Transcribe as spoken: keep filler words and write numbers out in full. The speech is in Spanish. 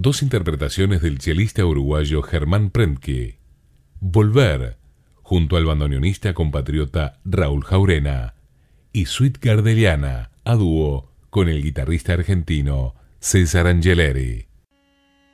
dos interpretaciones del chelista uruguayo Germán Prentke. Volver, junto al bandoneonista compatriota Raúl Jaurena, y Suite Gardeliana, a dúo con el guitarrista argentino César Angeleri.